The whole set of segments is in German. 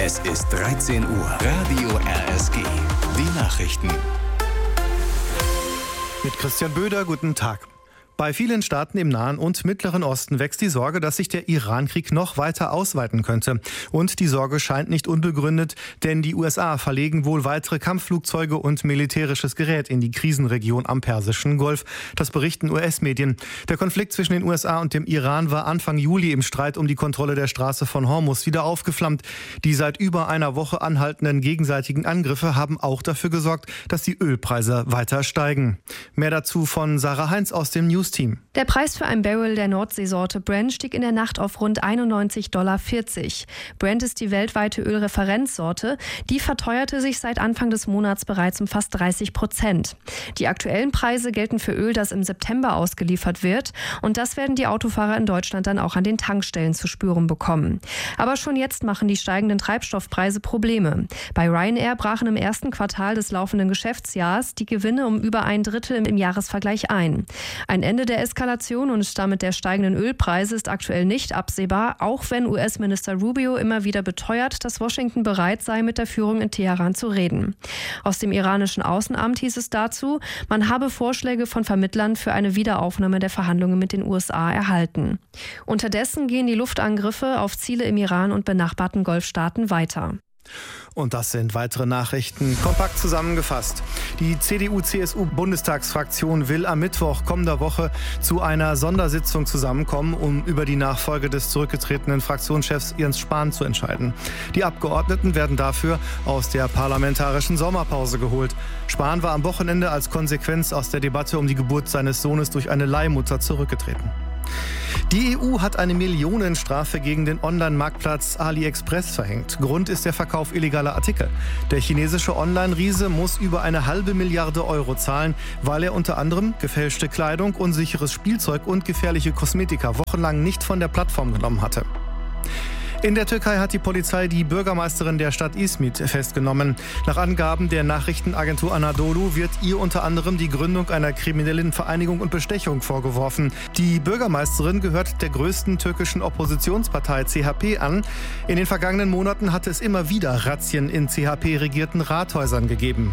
Es ist 13 Uhr. Radio RSG. Die Nachrichten. Mit Christian Böder, guten Tag. Bei vielen Staaten im Nahen und Mittleren Osten wächst die Sorge, dass sich der Iran-Krieg noch weiter ausweiten könnte. Und die Sorge scheint nicht unbegründet, denn die USA verlegen wohl weitere Kampfflugzeuge und militärisches Gerät in die Krisenregion am Persischen Golf. Das berichten US-Medien. Der Konflikt zwischen den USA und dem Iran war Anfang Juli im Streit um die Kontrolle der Straße von Hormuz wieder aufgeflammt. Die seit über einer Woche anhaltenden gegenseitigen Angriffe haben auch dafür gesorgt, dass die Ölpreise weiter steigen. Mehr dazu von Sarah Heinz aus dem News-Team. Der Preis für ein Barrel der Nordseesorte Brent stieg in der Nacht auf rund $91,40. Brent ist die weltweite Ölreferenzsorte. Die verteuerte sich seit Anfang des Monats bereits um fast 30%. Die aktuellen Preise gelten für Öl, das im September ausgeliefert wird. Und das werden die Autofahrer in Deutschland dann auch an den Tankstellen zu spüren bekommen. Aber schon jetzt machen die steigenden Treibstoffpreise Probleme. Bei Ryanair brachen im ersten Quartal des laufenden Geschäftsjahres die Gewinne um über ein Drittel im Jahresvergleich ein. Ein Ende der Eskalation und damit der steigenden Ölpreise ist aktuell nicht absehbar, auch wenn US-Minister Rubio immer wieder beteuert, dass Washington bereit sei, mit der Führung in Teheran zu reden. Aus dem iranischen Außenamt hieß es dazu, man habe Vorschläge von Vermittlern für eine Wiederaufnahme der Verhandlungen mit den USA erhalten. Unterdessen gehen die Luftangriffe auf Ziele im Iran und benachbarten Golfstaaten weiter. Und das sind weitere Nachrichten. Kompakt zusammengefasst. Die CDU-CSU-Bundestagsfraktion will am Mittwoch kommender Woche zu einer Sondersitzung zusammenkommen, um über die Nachfolge des zurückgetretenen Fraktionschefs Jens Spahn zu entscheiden. Die Abgeordneten werden dafür aus der parlamentarischen Sommerpause geholt. Spahn war am Wochenende als Konsequenz aus der Debatte um die Geburt seines Sohnes durch eine Leihmutter zurückgetreten. Die EU hat eine Millionenstrafe gegen den Online-Marktplatz AliExpress verhängt. Grund ist der Verkauf illegaler Artikel. Der chinesische Online-Riese muss über 1,5 Milliarden Euro zahlen, weil er unter anderem gefälschte Kleidung, unsicheres Spielzeug und gefährliche Kosmetika wochenlang nicht von der Plattform genommen hatte. In der Türkei hat die Polizei die Bürgermeisterin der Stadt Izmit festgenommen. Nach Angaben der Nachrichtenagentur Anadolu wird ihr unter anderem die Gründung einer kriminellen Vereinigung und Bestechung vorgeworfen. Die Bürgermeisterin gehört der größten türkischen Oppositionspartei CHP an. In den vergangenen Monaten hatte es immer wieder Razzien in CHP-regierten Rathäusern gegeben.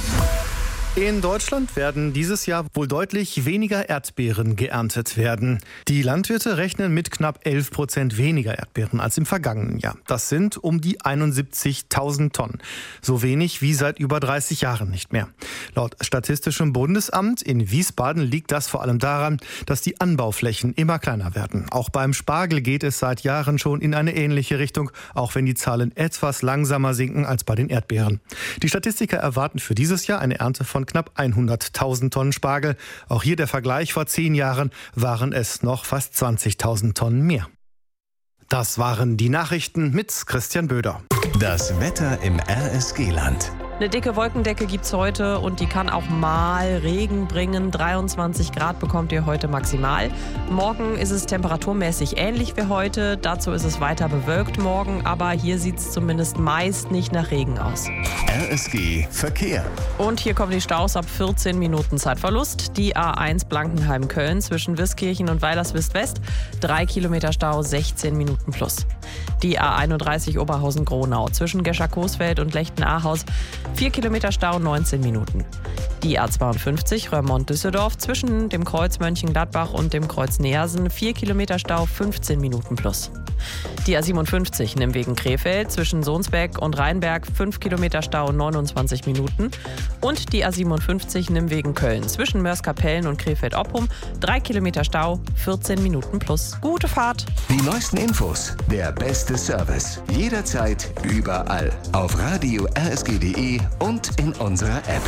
In Deutschland werden dieses Jahr wohl deutlich weniger Erdbeeren geerntet werden. Die Landwirte rechnen mit knapp 11% weniger Erdbeeren als im vergangenen Jahr. Das sind um die 71.000 Tonnen. So wenig wie seit über 30 Jahren nicht mehr. Laut Statistischem Bundesamt in Wiesbaden liegt das vor allem daran, dass die Anbauflächen immer kleiner werden. Auch beim Spargel geht es seit Jahren schon in eine ähnliche Richtung, auch wenn die Zahlen etwas langsamer sinken als bei den Erdbeeren. Die Statistiker erwarten für dieses Jahr eine Ernte von knapp 100.000 Tonnen Spargel. Auch hier der Vergleich: vor 10 Jahren waren es noch fast 20.000 Tonnen mehr. Das waren die Nachrichten mit Christian Böder. Das Wetter im RSG-Land. Eine dicke Wolkendecke gibt's heute und die kann auch mal Regen bringen. 23 Grad bekommt ihr heute maximal. Morgen ist es temperaturmäßig ähnlich wie heute. Dazu ist es weiter bewölkt morgen, aber hier sieht's zumindest meist nicht nach Regen aus. RSG Verkehr. Und hier kommen die Staus ab 14 Minuten Zeitverlust. Die A1 Blankenheim-Köln zwischen Wiskirchen und Weilerswist-West. 3 Kilometer Stau, 16 Minuten plus. Die A31 Oberhausen-Gronau zwischen Gescher-Coesfeld und Lechten-Ahaus. 4 Kilometer Stau, 19 Minuten. Die A52 Röhrmond-Düsseldorf zwischen dem Kreuz Mönchengladbach und dem Kreuz Neersen. 4 Kilometer Stau, 15 Minuten plus. Die A57 Nimwegen-Krefeld zwischen Sohnsberg und Rheinberg. 5 Kilometer Stau, 29 Minuten. Und die A57 Nimwegen-Köln zwischen Mörs-Kapellen und Krefeld-Oppum. 3 Kilometer Stau, 14 Minuten plus. Gute Fahrt! Die neuesten Infos, der beste Service. Jederzeit, überall. Auf Radio RSG.de und in unserer App.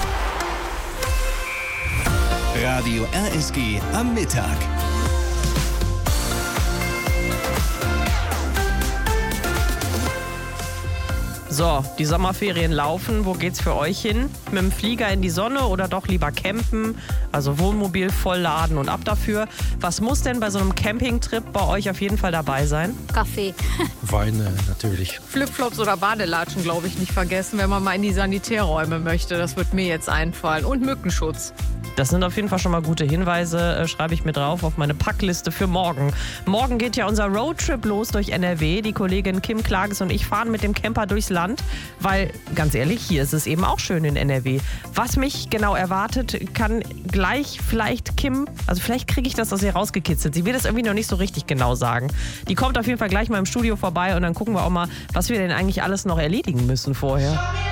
Radio RSG am Mittag. So, die Sommerferien laufen. Wo geht's für euch hin? Mit dem Flieger in die Sonne oder doch lieber campen? Also Wohnmobil vollladen und ab dafür. Was muss denn bei so einem Campingtrip bei euch auf jeden Fall dabei sein? Kaffee. Wein natürlich. Flipflops oder Badelatschen, glaube ich, nicht vergessen, wenn man mal in die Sanitärräume möchte. Das wird mir jetzt einfallen. Und Mückenschutz. Das sind auf jeden Fall schon mal gute Hinweise, schreibe ich mir drauf auf meine Packliste für morgen. Morgen geht ja unser Roadtrip los durch NRW. Die Kollegin Kim Klages und ich fahren mit dem Camper durchs Land, weil, ganz ehrlich, hier ist es eben auch schön in NRW. Was mich genau erwartet, kann gleich vielleicht Kim, also vielleicht kriege ich das aus ihr rausgekitzelt. Sie will das irgendwie noch nicht so richtig genau sagen. Die kommt auf jeden Fall gleich mal im Studio vorbei und dann gucken wir auch mal, was wir denn eigentlich alles noch erledigen müssen vorher.